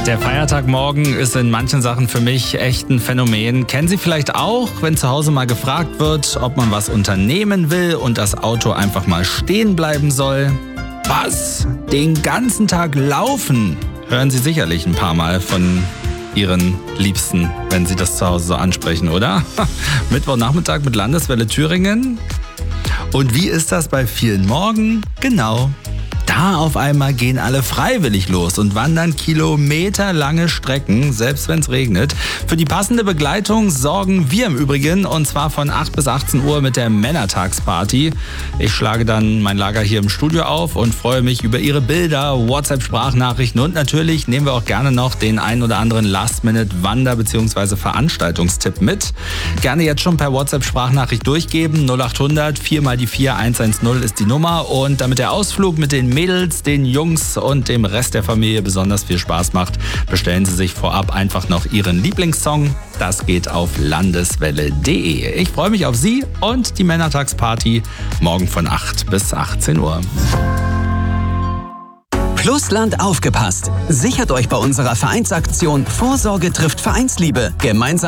Der Feiertag morgen ist in manchen Sachen für mich echt ein Phänomen. Kennen Sie vielleicht auch, wenn zu Hause mal gefragt wird, ob man was unternehmen will und das Auto einfach mal stehen bleiben soll? Was? Den ganzen Tag laufen? Hören Sie sicherlich ein paar Mal von Ihren Liebsten, wenn Sie das zu Hause so ansprechen, oder? Mittwochnachmittag mit Landeswelle Thüringen. Und wie ist das bei vielen morgen? Genau. Da auf einmal gehen alle freiwillig los und wandern kilometerlange Strecken, selbst wenn es regnet. Für die passende Begleitung sorgen wir im Übrigen, und zwar von 8 bis 18 Uhr mit der Männertagsparty. Ich schlage dann mein Lager hier im Studio auf und freue mich über Ihre Bilder, WhatsApp-Sprachnachrichten und natürlich nehmen wir auch gerne noch den ein oder anderen Last-Minute-Wander- bzw. Veranstaltungstipp mit. Gerne jetzt schon per WhatsApp-Sprachnachricht durchgeben. 0800 4 mal die 4 110 ist die Nummer, und damit der Ausflug mit den Mädels, den Jungs und dem Rest der Familie besonders viel Spaß macht, bestellen Sie sich vorab einfach noch Ihren Lieblingssong. Das geht auf landeswelle.de. Ich freue mich auf Sie und die Männertagsparty morgen von 8 bis 18 Uhr. Plusland aufgepasst. Sichert euch bei unserer Vereinsaktion Vorsorge trifft Vereinsliebe. Gemeinsam